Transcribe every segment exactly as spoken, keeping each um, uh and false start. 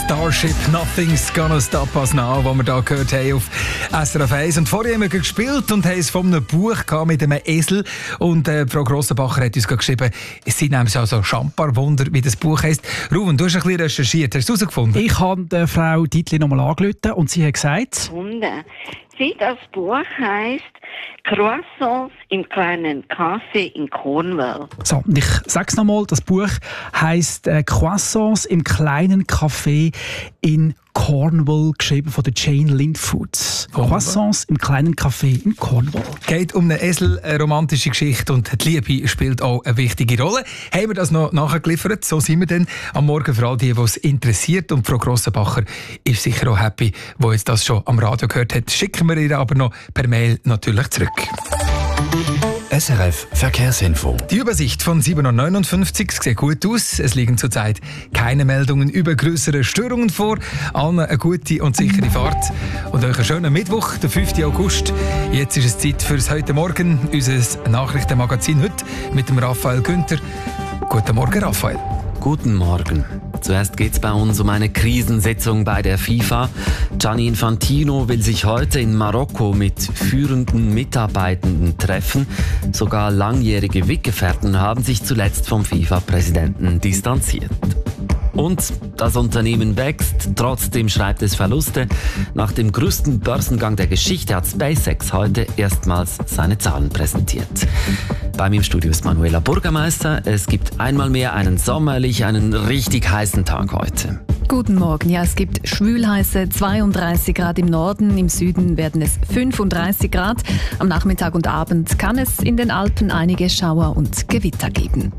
Starship, Nothing's Gonna Stop Us Now, wo wir hier gehört haben auf S R F eins. Und vorher haben wir gespielt und haben es von einem Buch gehabt mit einem Esel. Und äh, Frau Grossenbacher hat uns geschrieben, sie nehmen es also Champarwunder, wie das Buch heisst. Ruven, du hast ein bisschen recherchiert. Hast du es herausgefunden? Ich habe äh, Frau Dietli noch mal angerufen und sie hat gesagt... Wunder. Sie, das Buch heisst Croissants im kleinen Café in Cornwall. So, ich sage es nochmal, das Buch heisst äh, Croissants im kleinen Café in Cornwall, geschrieben von der Jane Lindfoots. Croissants im kleinen Café in Cornwall. Geht um einen Esel, eine romantische Geschichte und die Liebe spielt auch eine wichtige Rolle. Haben wir das noch nachgeliefert? So sind wir dann am Morgen für all die, die es interessiert. Und Frau Grossenbacher ist sicher auch happy, die jetzt das schon am Radio gehört hat. Schicken wir ihr aber noch per Mail natürlich zurück. S R F Verkehrsinfo. Die Übersicht von sieben Uhr neunundfünfzig sieht gut aus. Es liegen zurzeit keine Meldungen über größere Störungen vor. Allen eine gute und sichere Fahrt. Und euch einen schönen Mittwoch, den fünften August. Jetzt ist es Zeit fürs heute Morgen, unser Nachrichtenmagazin heute mit dem Raphael Günther. Guten Morgen, Raphael. Guten Morgen. Zuerst geht es bei uns um eine Krisensitzung bei der FIFA. Gianni Infantino will sich heute in Marokko mit führenden Mitarbeitenden treffen. Sogar langjährige Weggefährten haben sich zuletzt vom FIFA-Präsidenten distanziert. Und das Unternehmen wächst, trotzdem schreibt es Verluste. Nach dem größten Börsengang der Geschichte hat SpaceX heute erstmals seine Zahlen präsentiert. Bei mir im Studio ist Manuela Bürgermeister. Es gibt einmal mehr einen sommerlich, einen richtig heißen Tag heute. Guten Morgen. Ja, es gibt schwülheiße zweiunddreißig Grad im Norden. Im Süden werden es fünfunddreißig Grad. Am Nachmittag und Abend kann es in den Alpen einige Schauer und Gewitter geben.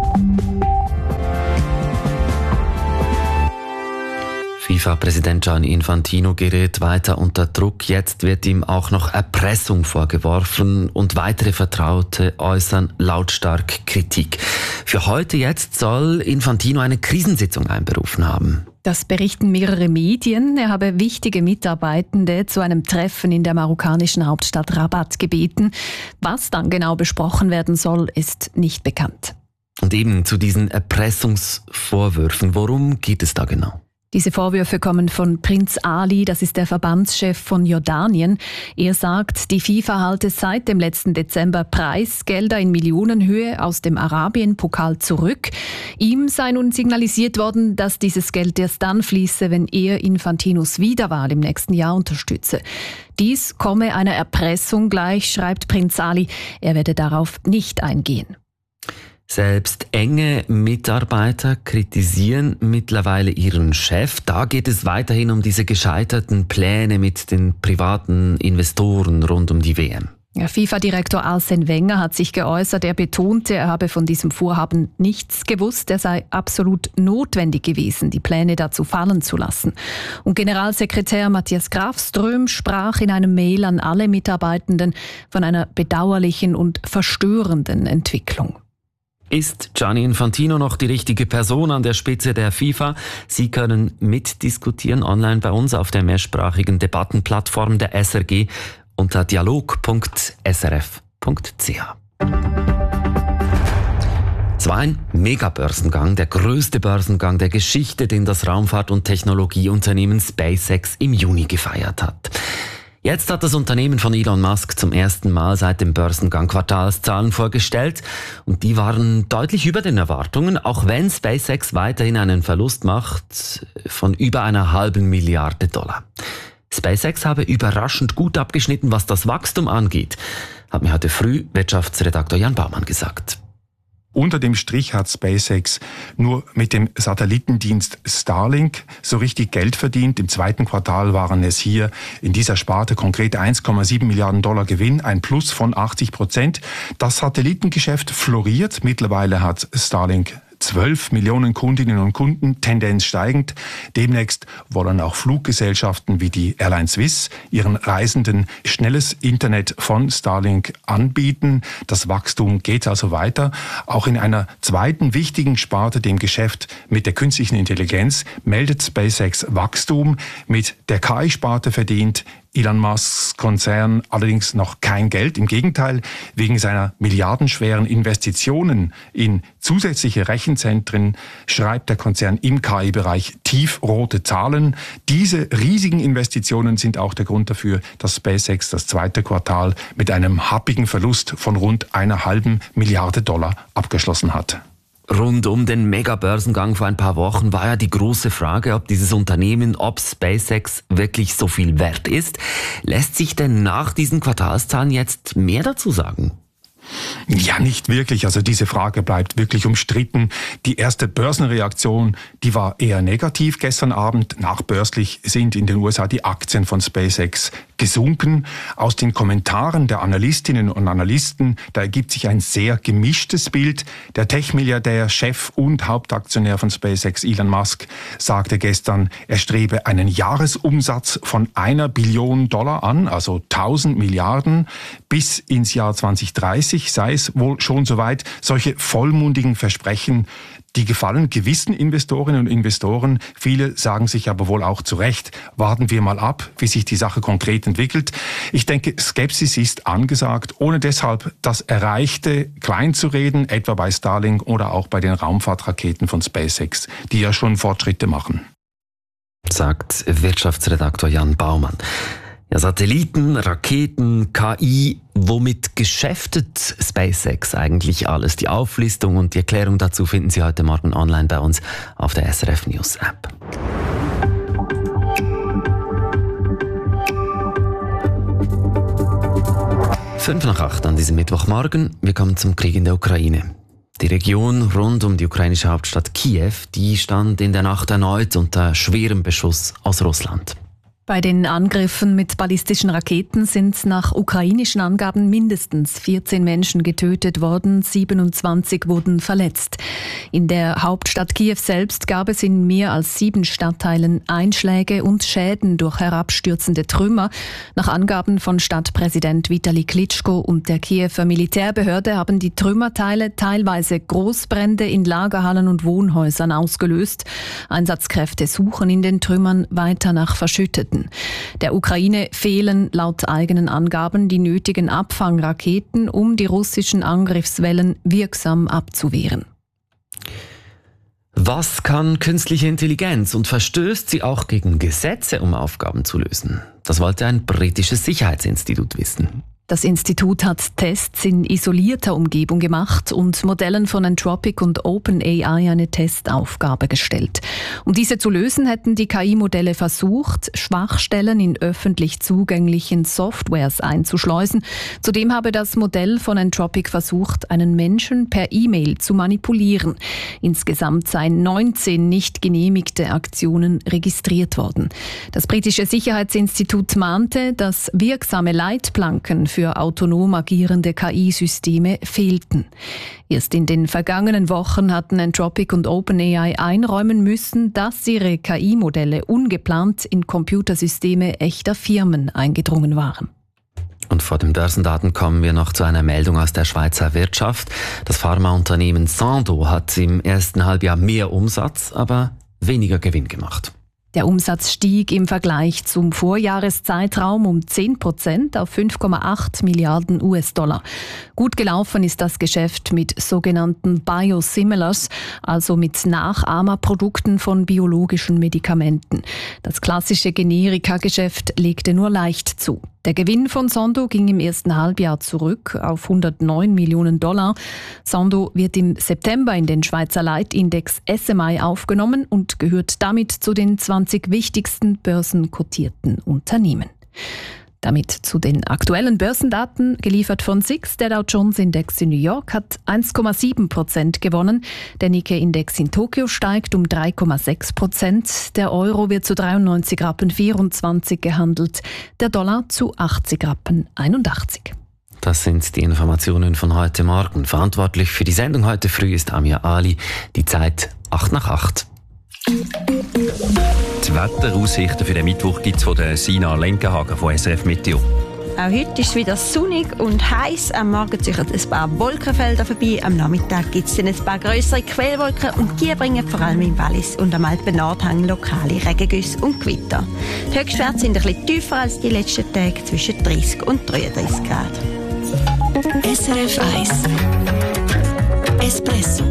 FIFA-Präsident Gianni Infantino gerät weiter unter Druck. Jetzt wird ihm auch noch Erpressung vorgeworfen und weitere Vertraute äußern lautstark Kritik. Für heute jetzt soll Infantino eine Krisensitzung einberufen haben. Das berichten mehrere Medien. Er habe wichtige Mitarbeitende zu einem Treffen in der marokkanischen Hauptstadt Rabat gebeten. Was dann genau besprochen werden soll, ist nicht bekannt. Und eben zu diesen Erpressungsvorwürfen. Worum geht es da genau? Diese Vorwürfe kommen von Prinz Ali, das ist der Verbandschef von Jordanien. Er sagt, die FIFA halte seit dem letzten Dezember Preisgelder in Millionenhöhe aus dem Arabien-Pokal zurück. Ihm sei nun signalisiert worden, dass dieses Geld erst dann fließe, wenn er Infantinos Wiederwahl im nächsten Jahr unterstütze. Dies komme einer Erpressung gleich, schreibt Prinz Ali. Er werde darauf nicht eingehen. Selbst enge Mitarbeiter kritisieren mittlerweile ihren Chef. Da geht es weiterhin um diese gescheiterten Pläne mit den privaten Investoren rund um die W M. Ja, FIFA-Direktor Arsene Wenger hat sich geäußert. Er betonte, er habe von diesem Vorhaben nichts gewusst. Er sei absolut notwendig gewesen, die Pläne dazu fallen zu lassen. Und Generalsekretär Matthias Grafström sprach in einem Mail an alle Mitarbeitenden von einer bedauerlichen und verstörenden Entwicklung. Ist Gianni Infantino noch die richtige Person an der Spitze der FIFA? Sie können mitdiskutieren online bei uns auf der mehrsprachigen Debattenplattform der S R G unter dialog punkt s r f punkt c h. Es war ein Megabörsengang, der größte Börsengang der Geschichte, den das Raumfahrt- und Technologieunternehmen SpaceX im Juni gefeiert hat. Jetzt hat das Unternehmen von Elon Musk zum ersten Mal seit dem Börsengang Quartalszahlen vorgestellt und die waren deutlich über den Erwartungen, auch wenn SpaceX weiterhin einen Verlust macht von über einer halben Milliarde Dollar. SpaceX habe überraschend gut abgeschnitten, was das Wachstum angeht, hat mir heute früh Wirtschaftsredakteur Jan Baumann gesagt. Unter dem Strich hat SpaceX nur mit dem Satellitendienst Starlink so richtig Geld verdient. Im zweiten Quartal waren es hier in dieser Sparte konkret eins Komma sieben Milliarden Dollar Gewinn, ein Plus von achtzig Prozent. Das Satellitengeschäft floriert. Mittlerweile hat Starlink zwölf Millionen Kundinnen und Kunden, Tendenz steigend. Demnächst wollen auch Fluggesellschaften wie die Airline Swiss ihren Reisenden schnelles Internet von Starlink anbieten. Das Wachstum geht also weiter. Auch in einer zweiten wichtigen Sparte, dem Geschäft mit der künstlichen Intelligenz, meldet SpaceX Wachstum. Mit der K I-Sparte verdient Elon Musks Konzern allerdings noch kein Geld. Im Gegenteil, wegen seiner milliardenschweren Investitionen in zusätzliche Rechenzentren schreibt der Konzern im K I-Bereich tiefrote Zahlen. Diese riesigen Investitionen sind auch der Grund dafür, dass SpaceX das zweite Quartal mit einem happigen Verlust von rund einer halben Milliarde Dollar abgeschlossen hat. Rund um den Mega-Börsengang vor ein paar Wochen war ja die große Frage, ob dieses Unternehmen, ob SpaceX wirklich so viel wert ist. Lässt sich denn nach diesen Quartalszahlen jetzt mehr dazu sagen? Ja, nicht wirklich. Also diese Frage bleibt wirklich umstritten. Die erste Börsenreaktion, die war eher negativ gestern Abend. Nachbörslich sind in den U S A die Aktien von SpaceX gesunken. Aus den Kommentaren der Analystinnen und Analysten, da ergibt sich ein sehr gemischtes Bild. Der Tech-Milliardär, Chef und Hauptaktionär von SpaceX, Elon Musk, sagte gestern, er strebe einen Jahresumsatz von einer Billion Dollar an, also tausend Milliarden, bis ins Jahr zwanzig dreißig sei es wohl schon soweit. Solche vollmundigen Versprechen, die gefallen gewissen Investorinnen und Investoren. Viele sagen sich aber wohl auch zu Recht, warten wir mal ab, wie sich die Sache konkret entwickelt. Ich denke, Skepsis ist angesagt, ohne deshalb das Erreichte klein zu reden, etwa bei Starlink oder auch bei den Raumfahrtraketen von SpaceX, die ja schon Fortschritte machen. Sagt Wirtschaftsredaktor Jan Baumann. Ja, Satelliten, Raketen, K I, womit geschäftet SpaceX eigentlich alles? Die Auflistung und die Erklärung dazu finden Sie heute Morgen online bei uns auf der S R F News App. Fünf nach acht an diesem Mittwochmorgen. Wir kommen zum Krieg in der Ukraine. Die Region rund um die ukrainische Hauptstadt Kiew, die stand in der Nacht erneut unter schwerem Beschuss aus Russland. Bei den Angriffen mit ballistischen Raketen sind nach ukrainischen Angaben mindestens vierzehn Menschen getötet worden, siebenundzwanzig wurden verletzt. In der Hauptstadt Kiew selbst gab es in mehr als sieben Stadtteilen Einschläge und Schäden durch herabstürzende Trümmer. Nach Angaben von Stadtpräsident Vitali Klitschko und der Kiewer Militärbehörde haben die Trümmerteile teilweise Großbrände in Lagerhallen und Wohnhäusern ausgelöst. Einsatzkräfte suchen in den Trümmern weiter nach Verschütteten. Der Ukraine fehlen laut eigenen Angaben die nötigen Abfangraketen, um die russischen Angriffswellen wirksam abzuwehren. Was kann künstliche Intelligenz und verstößt sie auch gegen Gesetze, um Aufgaben zu lösen? Das wollte ein britisches Sicherheitsinstitut wissen. Das Institut hat Tests in isolierter Umgebung gemacht und Modellen von Anthropic und OpenAI eine Testaufgabe gestellt. Um diese zu lösen, hätten die K I-Modelle versucht, Schwachstellen in öffentlich zugänglichen Softwares einzuschleusen. Zudem habe das Modell von Anthropic versucht, einen Menschen per E-Mail zu manipulieren. Insgesamt seien neunzehn nicht genehmigte Aktionen registriert worden. Das britische Sicherheitsinstitut mahnte, dass wirksame Leitplanken für für autonom agierende K I-Systeme fehlten. Erst in den vergangenen Wochen hatten Anthropic und OpenAI einräumen müssen, dass ihre K I-Modelle ungeplant in Computersysteme echter Firmen eingedrungen waren. Und vor den Börsendaten kommen wir noch zu einer Meldung aus der Schweizer Wirtschaft. Das Pharmaunternehmen Sandoz hat im ersten Halbjahr mehr Umsatz, aber weniger Gewinn gemacht. Der Umsatz stieg im Vergleich zum Vorjahreszeitraum um zehn Prozent auf fünf Komma acht Milliarden U S-Dollar. Gut gelaufen ist das Geschäft mit sogenannten Biosimilars, also mit Nachahmerprodukten von biologischen Medikamenten. Das klassische Generika-Geschäft legte nur leicht zu. Der Gewinn von Sandoz ging im ersten Halbjahr zurück auf hundertneun Millionen Dollar. Sandoz wird im September in den Schweizer Leitindex S M I aufgenommen und gehört damit zu den zwanzig wichtigsten börsenkotierten Unternehmen. Damit zu den aktuellen Börsendaten, geliefert von S I X. Der Dow Jones Index in New York hat eins Komma sieben Prozent gewonnen. Der Nikkei Index in Tokio steigt um drei Komma sechs Prozent. Der Euro wird zu dreiundneunzig Rappen vierundzwanzig gehandelt. Der Dollar zu achtzig Rappen einundachtzig. Das sind die Informationen von heute Morgen. Verantwortlich für die Sendung heute früh ist Amir Ali. Die Zeit acht nach acht. Die Wetteraussichten für den Mittwoch gibt es von der Sina Lenkenhagen von S R F Meteo. Auch heute ist es wieder sonnig und heiß. Am Morgen ziehen ein paar Wolkenfelder vorbei. Am Nachmittag gibt es dann ein paar grössere Quellwolken und die bringen vor allem im Wallis und am Alpen Nordhang lokale Regengüsse und Gewitter. Die Höchstwerte sind ein bisschen tiefer als die letzten Tage, zwischen dreißig und dreiunddreißig Grad. S R F eins Espresso.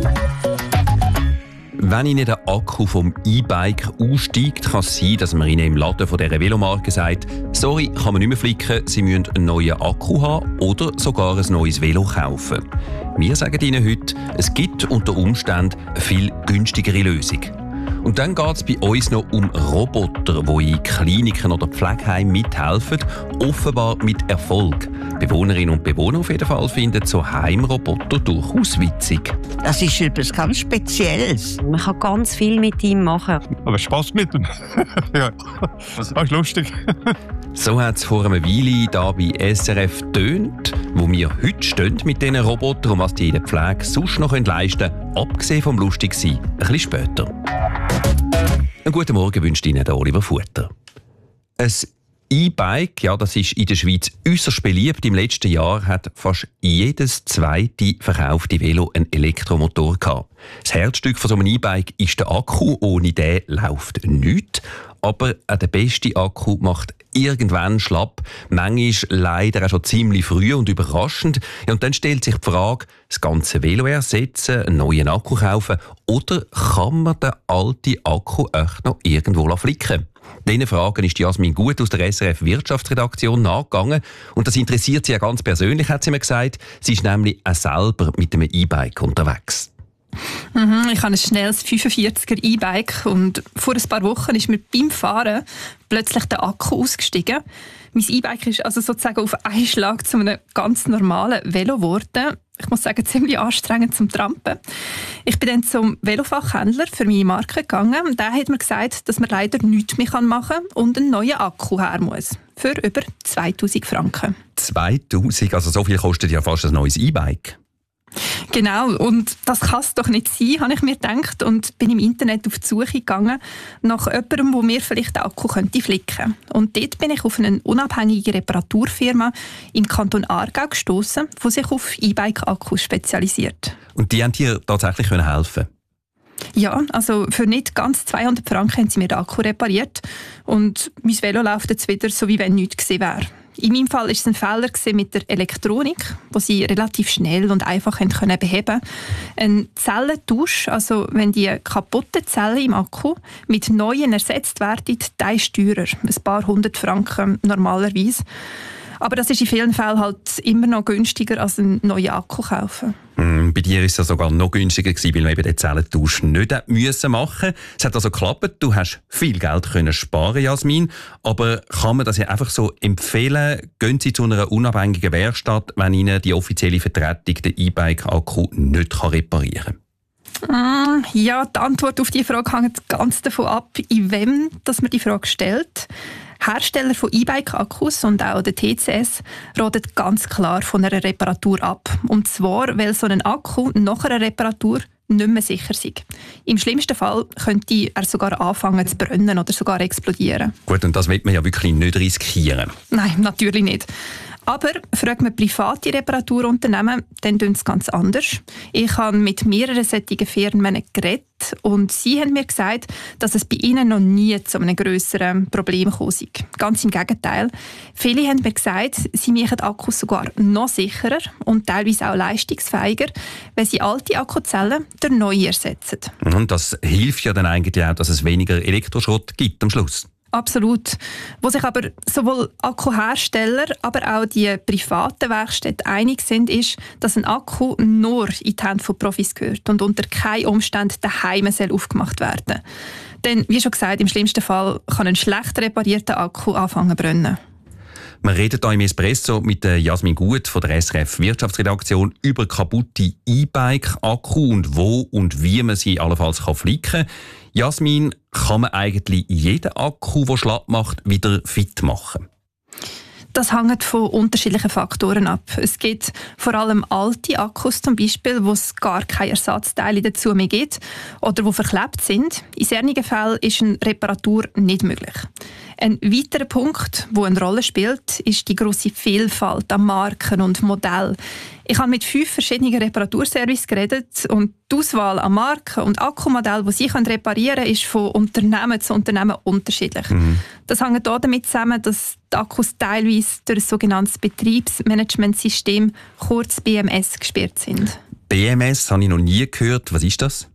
Wenn Ihnen der Akku vom E-Bike aussteigt, kann es sein, dass man Ihnen im Laden von dieser Velomarke sagt, sorry, kann man nicht mehr flicken, Sie müssen einen neuen Akku haben oder sogar ein neues Velo kaufen. Wir sagen Ihnen heute, es gibt unter Umständen eine viel günstigere Lösung. Und dann geht es bei uns noch um Roboter, die in Kliniken oder Pflegeheimen mithelfen, offenbar mit Erfolg. Bewohnerinnen und Bewohner auf jeden Fall finden so Heimroboter durchaus witzig. Das ist etwas ganz Spezielles. Man kann ganz viel mit ihm machen. Aber Spaß mit ihm. Ja, das ist lustig. So hat es vor einer Weile hier bei S R F getönt, wo wir heute stehen mit diesen Robotern und was die in der Pflege sonst noch leisten können, abgesehen vom Lustigsein, ein bisschen später. Einen guten Morgen wünscht Ihnen der Oliver Futter. Ein E-Bike, ja, das ist in der Schweiz äußerst beliebt. Im letzten Jahr hat fast jedes zweite verkaufte Velo einen Elektromotor gehabt. Das Herzstück von so einem E-Bike ist der Akku. Ohne den läuft nichts. Aber auch der beste Akku macht irgendwann schlapp. Manchmal leider auch schon ziemlich früh und überraschend. Ja, und dann stellt sich die Frage, das ganze Velo ersetzen, einen neuen Akku kaufen oder kann man den alten Akku echt noch irgendwo flicken? Diesen Fragen ist Jasmin Gut aus der S R F Wirtschaftsredaktion nachgegangen. Und das interessiert sie ja ganz persönlich, hat sie mir gesagt. Sie ist nämlich auch selber mit einem E-Bike unterwegs. Mhm, ich habe ein schnelles fünfundvierziger E-Bike und vor ein paar Wochen ist mir beim Fahren plötzlich der Akku ausgestiegen. Mein E-Bike ist also sozusagen auf einen Schlag zu einem ganz normalen Velo geworden. Ich muss sagen, ziemlich anstrengend zum Trampen. Ich bin dann zum Velofachhändler für meine Marke gegangen und der hat mir gesagt, dass man leider nichts mehr machen kann und einen neuen Akku her muss. Für über zweitausend Franken. zweitausend? Also so viel kostet ja fast ein neues E-Bike. Genau, und das kann es doch nicht sein, habe ich mir gedacht und bin im Internet auf die Suche gegangen nach jemandem, der mir vielleicht den Akku könnte flicken. Und dort bin ich auf eine unabhängige Reparaturfirma im Kanton Aargau gestoßen, die sich auf E-Bike-Akkus spezialisiert. Und die haben dir tatsächlich helfen? Ja, also für nicht ganz zweihundert Franken haben sie mir den Akku repariert und mein Velo läuft jetzt wieder so, wie wenn nichts gewesen wäre. In meinem Fall war es ein Fehler mit der Elektronik, den sie relativ schnell und einfach beheben konnten. Ein Zellentausch, also wenn die kaputten Zellen im Akku mit neuen ersetzt werden, der ist teurer. Ein paar hundert Franken normalerweise. Aber das ist in vielen Fällen halt immer noch günstiger als einen neuen Akku kaufen. Mm, bei dir war es ja sogar noch günstiger gewesen, weil man eben den Zellentausch nicht müssen machen. Es hat also geklappt. Du hast viel Geld können sparen, Jasmin. Aber kann man das ja einfach so empfehlen? Gehen Sie zu einer unabhängigen Werkstatt, wenn Ihnen die offizielle Vertretung den E-Bike-Akku nicht reparieren kann? Ja, die Antwort auf diese Frage hängt ganz davon ab, in wem dass man die Frage stellt. Hersteller von E-Bike-Akkus und auch der T C S raten ganz klar von einer Reparatur ab. Und zwar, weil so ein Akku nach einer Reparatur nicht mehr sicher ist. Im schlimmsten Fall könnte er sogar anfangen zu brennen oder sogar explodieren. Gut, und das will man ja wirklich nicht riskieren. Nein, natürlich nicht. Aber fragt man private Reparaturunternehmen, dann tun sie es ganz anders. Ich habe mit mehreren solchen Firmen geredet und sie haben mir gesagt, dass es bei ihnen noch nie zu einem grösseren Problem gekommen ist. Ganz im Gegenteil. Viele haben mir gesagt, sie machen Akkus sogar noch sicherer und teilweise auch leistungsfähiger, wenn sie alte Akkuzellen durch neue ersetzen. Und das hilft ja dann eigentlich auch, dass es weniger Elektroschrott gibt am Schluss. Absolut. Wo sich aber sowohl Akkuhersteller, aber auch die privaten Werkstätten einig sind, ist, dass ein Akku nur in die Hände von Profis gehört und unter keinen Umständen daheim soll aufgemacht werden. Denn, wie schon gesagt, im schlimmsten Fall kann ein schlecht reparierter Akku anfangen zu brennen. Wir reden hier im Espresso mit Jasmin Gut von der S R F Wirtschaftsredaktion über kaputte E-Bike-Akku und wo und wie man sie allenfalls flicken kann. Jasmin, kann man eigentlich jeden Akku, der schlapp macht, wieder fit machen? Das hängt von unterschiedlichen Faktoren ab. Es gibt vor allem alte Akkus zum Beispiel, wo es gar keine Ersatzteile dazu mehr gibt oder die verklebt sind. In solchen Fällen ist eine Reparatur nicht möglich. Ein weiterer Punkt, der eine Rolle spielt, ist die grosse Vielfalt an Marken und Modellen. Ich habe mit fünf verschiedenen Reparaturservices geredet und die Auswahl an Marken und Akkumodellen, die sie reparieren können, ist von Unternehmen zu Unternehmen unterschiedlich. Mhm. Das hängt auch damit zusammen, dass die Akkus teilweise durch ein sogenanntes Betriebsmanagementsystem, kurz B M S, gesperrt sind. B M S habe ich noch nie gehört. Was ist das?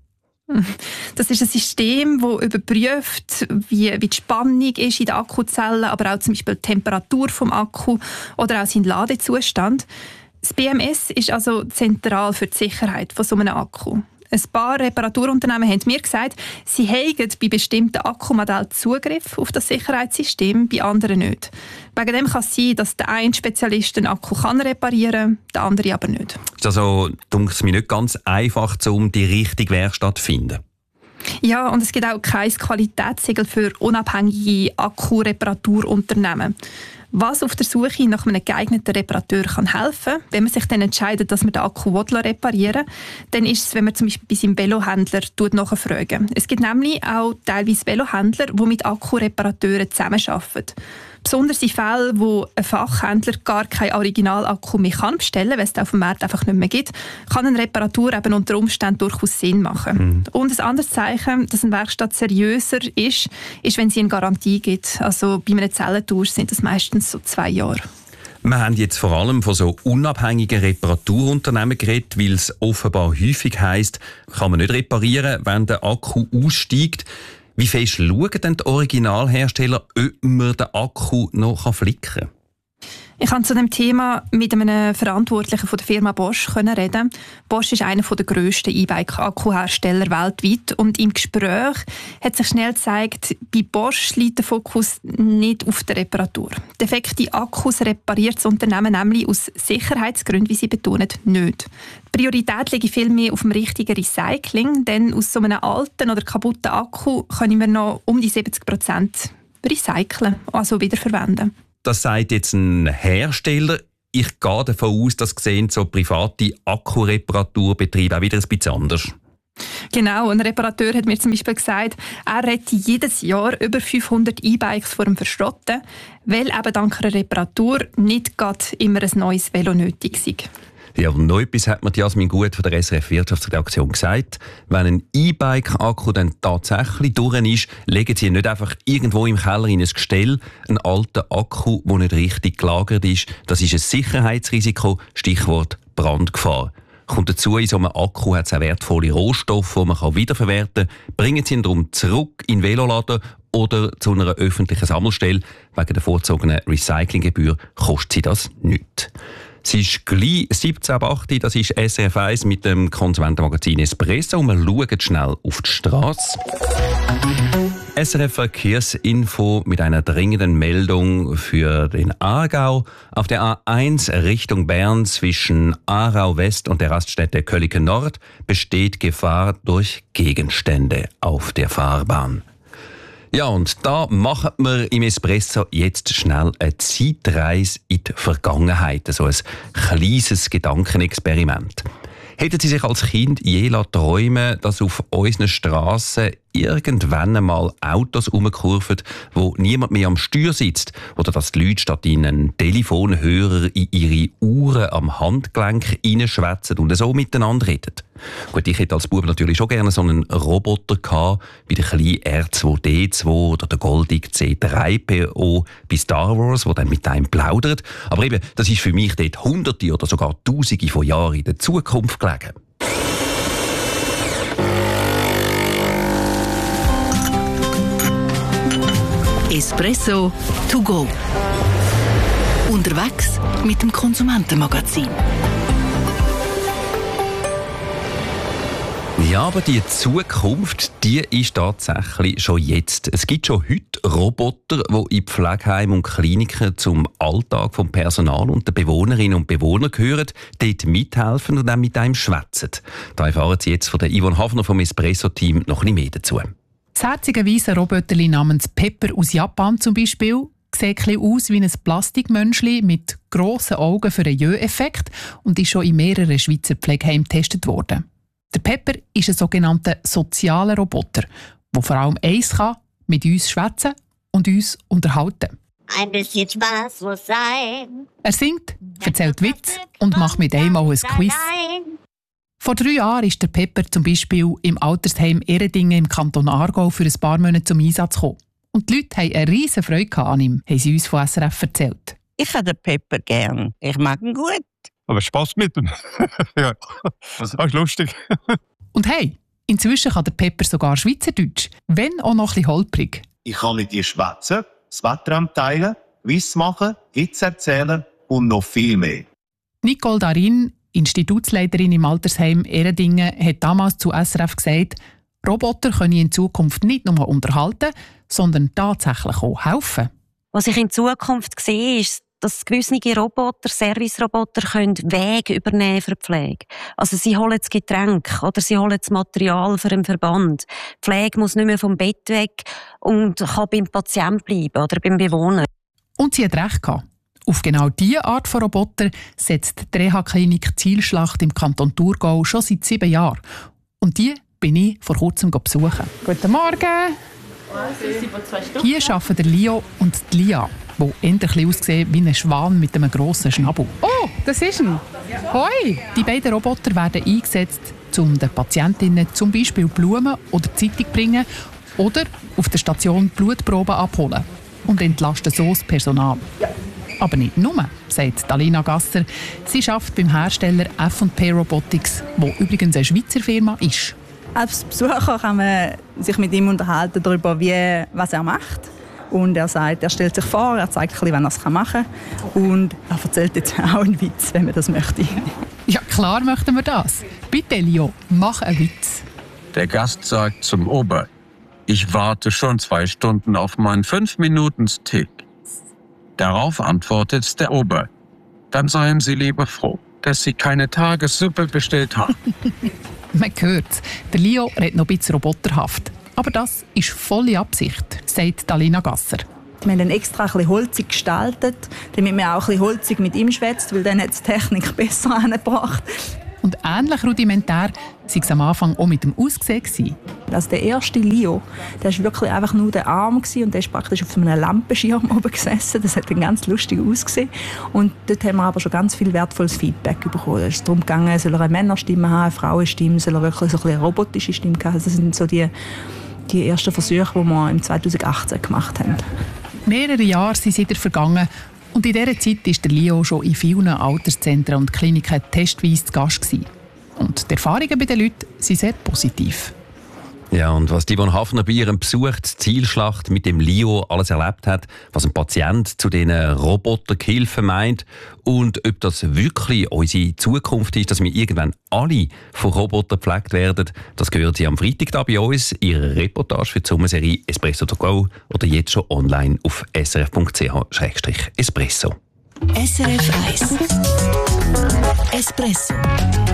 Das ist ein System, das überprüft, wie, wie die Spannung ist in den Akkuzellen, aber auch zum Beispiel die Temperatur des Akku oder auch seinen Ladezustand. Das B M S ist also zentral für die Sicherheit von so einem Akku. Ein paar Reparaturunternehmen haben mir gesagt, sie haben bei bestimmten Akkumodellen Zugriff auf das Sicherheitssystem, bei anderen nicht. Wegen dem kann es sein, dass der eine Spezialist den Akku kann reparieren kann, der andere aber nicht. Ist also, denke ich, mir nicht ganz einfach, um die richtige Werkstatt zu finden? Ja, und es gibt auch kein Qualitätssiegel für unabhängige Akkureparaturunternehmen. Was auf der Suche nach einem geeigneten Reparateur kann helfen, wenn man sich dann entscheidet, dass man den Akku reparieren will, dann ist es, wenn man zum Beispiel bei seinem Velohändler nachfragt. Es gibt nämlich auch teilweise Velohändler, die mit Akkureparateuren zusammenarbeiten. Besonders in Fällen, wo ein Fachhändler gar keinen Originalakku mehr kann bestellen kann, weil es den auf dem Markt einfach nicht mehr gibt, kann eine Reparatur eben unter Umständen durchaus Sinn machen. Mhm. Und ein anderes Zeichen, dass eine Werkstatt seriöser ist, ist, wenn sie eine Garantie gibt. Also bei einem Zellentausch sind das meistens so zwei Jahre. Wir haben jetzt vor allem von so unabhängigen Reparaturunternehmen geredet, weil es offenbar häufig heisst, kann man nicht reparieren, wenn der Akku aussteigt. Wie fest schauen denn die Originalhersteller, ob man den Akku noch flicken kann? Ich konnte zu dem Thema mit einem Verantwortlichen von der Firma Bosch reden. Bosch ist einer der grössten E-Bike-Akkuhersteller weltweit. Und im Gespräch hat sich schnell gezeigt, bei Bosch liegt der Fokus nicht auf der Reparatur. Defekte Akkus repariert das Unternehmen nämlich aus Sicherheitsgründen, wie sie betonen, nicht. Die Priorität liegt vielmehr auf dem richtigen Recycling, denn aus so einem alten oder kaputten Akku können wir noch um die siebzig Prozent recyceln, also wiederverwenden. Das sagt jetzt ein Hersteller. Ich gehe davon aus, dass sehen so private Akkureparaturbetriebe auch wieder ein bisschen anders. Genau, ein Reparateur hat mir zum Beispiel gesagt, er rettet jedes Jahr über fünfhundert E-Bikes vor dem Verschrotten, weil eben dank einer Reparatur nicht gerade immer ein neues Velo nötig ist. Ja, und noch etwas hat mir Jasmin Gut von der S R F Wirtschaftsredaktion gesagt. Wenn ein E-Bike-Akku dann tatsächlich durch ist, legen sie nicht einfach irgendwo im Keller in ein Gestell einen alten Akku, der nicht richtig gelagert ist. Das ist ein Sicherheitsrisiko, Stichwort Brandgefahr. Kommt dazu, in so einem Akku hat es auch wertvolle Rohstoffe, die man wiederverwerten kann. Bringen Sie ihn darum zurück in den Veloladen oder zu einer öffentlichen Sammelstelle. Wegen der vorzogenen Recyclinggebühr kostet sie das nichts. Es ist gleich siebzehn ab acht, das ist S R F eins mit dem Konsumentenmagazin Espresso und wir schauen schnell auf die Straße. S R F Verkehrsinfo mit einer dringenden Meldung für den Aargau. Auf der A eins Richtung Bern zwischen Aarau West und der Raststätte Köliken Nord besteht Gefahr durch Gegenstände auf der Fahrbahn. Ja, und da machen wir im Espresso jetzt schnell eine Zeitreise in die Vergangenheit, so ein kleines Gedankenexperiment. Hätten Sie sich als Kind je träumen, dass auf unseren Strassen irgendwann einmal Autos rumkurven, wo niemand mehr am Steuer sitzt, oder dass die Leute statt in einen Telefonhörer in ihre Uhren am Handgelenk reinschwätzen und so miteinander reden? Gut, ich hätte als Bub natürlich schon gerne so einen Roboter gehabt, wie der kleine R zwei D zwei oder der goldige C drei P O bei Star Wars, der dann mit einem plaudert. Aber eben, das ist für mich dort hunderte oder sogar tausende von Jahren in der Zukunft gelegen. Espresso to go. Unterwegs mit dem Konsumentenmagazin. Ja, aber die Zukunft, die ist tatsächlich schon jetzt. Es gibt schon heute Roboter, die in Pflegeheimen und Kliniken zum Alltag vom Personal und der Bewohnerinnen und Bewohner gehören, dort mithelfen und dann mit einem schwätzen. Da erfahren Sie jetzt von der Yvonne Hafner vom Espresso-Team noch ein bisschen mehr dazu. Das herzige weisse Roboterli namens Pepper aus Japan zum Beispiel sieht ein bisschen aus wie ein Plastikmönchli mit grossen Augen für einen Jö-Effekt und ist schon in mehreren Schweizer Pflegeheimen getestet worden. Der Pepper ist ein sogenannter sozialer Roboter, der vor allem eins kann, mit uns schwätzen und uns unterhalten. Ein bisschen Spaß muss sein. Er singt, erzählt Witze und macht mit einem auch ein Quiz. Vor drei Jahren ist der Pepper zum Beispiel im Altersheim Ehredingen im Kanton Aargau für ein paar Monate zum Einsatz gekommen. Und die Leute hatten eine riesige Freude an ihm, haben sie uns von S R F erzählt. Ich habe den Pepper gern. Ich mag ihn gut. Aber Spaß mit ihm. Ja, das ist lustig. Und hey, inzwischen kann der Pepper sogar Schweizerdeutsch, wenn auch noch ein bisschen holprig. Ich kann mit dir schwätzen, das Wetter teilen, Quiz machen, Witze erzählen und noch viel mehr. Nicole Darin, Institutsleiterin im Altersheim Ehredingen, hat damals zu S R F gesagt, Roboter können in Zukunft nicht nur unterhalten, sondern tatsächlich auch helfen. Was ich in Zukunft sehe, ist, dass gewisse Roboter, Service-Roboter, können Wege übernehmen für die Pflege. Also sie holen das Getränk oder sie holen das Material für einen Verband. Die Pflege muss nicht mehr vom Bett weg und kann beim Patienten bleiben oder beim Bewohner. Und sie hat recht gehabt. Auf genau diese Art von Roboter setzt die Reha-Klinik Zielschlacht im Kanton Thurgau schon seit sieben Jahren. Und die bin ich vor kurzem besuchen. Guten Morgen! Hier arbeiten der Leo und die Lia, die endlich aussehen wie ein Schwan mit einem grossen Schnabel. Oh, das ist ein. Hoi! Die beiden Roboter werden eingesetzt, um den Patientinnen zum Beispiel Blumen oder Zeitung bringen oder auf der Station Blutproben abholen und entlasten so das Personal. Aber nicht nur, sagt Alina Gasser. Sie arbeitet beim Hersteller F und P Robotics, der übrigens eine Schweizer Firma ist. Als Besucher kann man sich mit ihm unterhalten darüber, wie, was er macht. Und er sagt, er stellt sich vor, er zeigt, wie er es machen kann. Und er erzählt jetzt auch einen Witz, wenn man das möchte. Ja, klar möchten wir das. Bitte, Leo, mach einen Witz. Der Gast sagt zum Ober, ich warte schon zwei Stunden auf meinen fünf-Minuten-Steak. Darauf antwortet der Ober, dann seien Sie lieber froh, dass Sie keine Tagessuppe bestellt haben. Man hört's. Der Leo redet noch ein bisschen roboterhaft. Aber das ist volle Absicht, sagt Alina Gasser. Wir haben ihn extra ein bisschen holzig gestaltet, damit man auch ein bisschen holzig mit ihm schwätzt, weil dann hat die Technik besser angebracht. Und ähnlich rudimentär sei es am Anfang auch mit dem Aussehen. Also der erste Leo, der war wirklich einfach nur der Arm und der ist praktisch auf einem Lampenschirm oben gesessen. Das hat dann ganz lustig ausgesehen. Und dort haben wir aber schon ganz viel wertvolles Feedback bekommen. Es ist darum gegangen, soll er eine Männerstimme haben, eine Frauenstimme, soll er wirklich so eine robotische Stimme haben. Das sind so die, die ersten Versuche, die wir im zweitausendachtzehn gemacht haben. Mehrere Jahre sind wieder vergangen. Und in dieser Zeit war der Leo schon in vielen Alterszentren und Kliniken testweise zu Gast gewesen. Und die Erfahrungen bei den Leuten sind sehr positiv. Ja, und was Yvonne Hafner bei ihrem Besuch zur Zielschlacht mit dem Leo alles erlebt hat, was ein Patient zu diesen Robotergehilfen meint und ob das wirklich unsere Zukunft ist, dass wir irgendwann alle von Robotern gepflegt werden, das gehört sie am Freitag da bei uns, ihre Reportage für die Sommerserie Espresso to go oder jetzt schon online auf s r f punkt c h slash espresso. S R F eins Espresso.